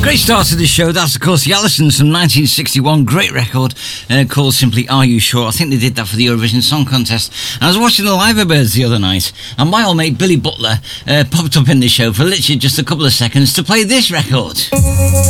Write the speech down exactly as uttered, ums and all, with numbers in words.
Great start to the show. That's, of course, the Allisons from nineteen sixty-one. Great record uh, called simply Are You Sure? I think they did that for the Eurovision Song Contest. And I was watching the Liverbirds the other night, and my old mate Billy Butler uh, popped up in the show for literally just a couple of seconds to play this record.